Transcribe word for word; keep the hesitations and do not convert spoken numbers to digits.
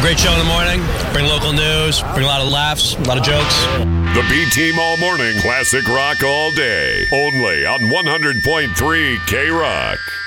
great show in the morning. Bring local news, bring a lot of laughs, a lot of jokes. The B-Team All Morning, classic rock all day. Only on one hundred point three K-Rock.